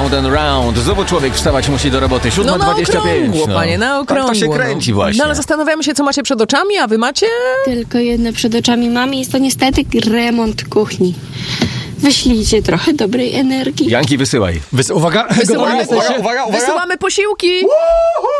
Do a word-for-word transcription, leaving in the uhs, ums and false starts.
Round and round. Znowu człowiek wstawać musi do roboty. No na okrągło, no. panie, na okrągło. Tak to się kręci właśnie. No ale zastanawiamy się, co macie przed oczami, a wy macie? Tylko jedno przed oczami mamy, jest to niestety remont kuchni. Wyślijcie trochę dobrej energii. Janki, wysyłaj. Wys- uwaga, Wysyłamy, gotowi jesteście? uwaga, uwaga. Wysyłamy posiłki.